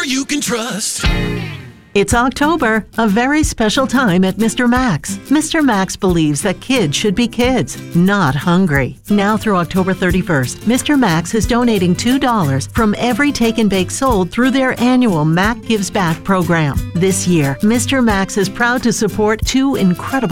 you can trust. It's October, a very special time at Mr. Max. Mr. Max believes that kids should be kids, not hungry. Now through October 31st, Mr. Max is donating $2 from every take and bake sold through their annual Mac Gives Back program. This year, Mr. Max is proud to support two incredible